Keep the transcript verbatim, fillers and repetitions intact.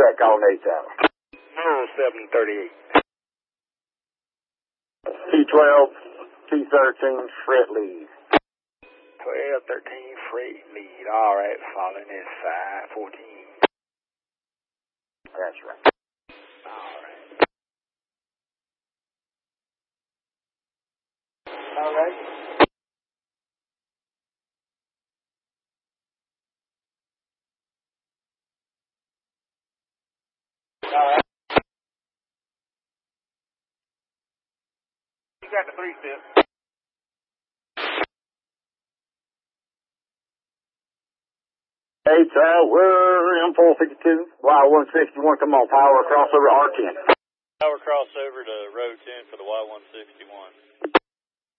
track calling A Tower. zero seven thirty-eight. T twelve, T thirteen, freight lead. twelve thirteen, freight lead. All right, following is five fourteen. That's right. All right. All right. All right. You got the three step. A Tower, M four fifty-two, Y one sixty-one, come on, power crossover R ten. Power crossover to road ten for the Y one sixty-one.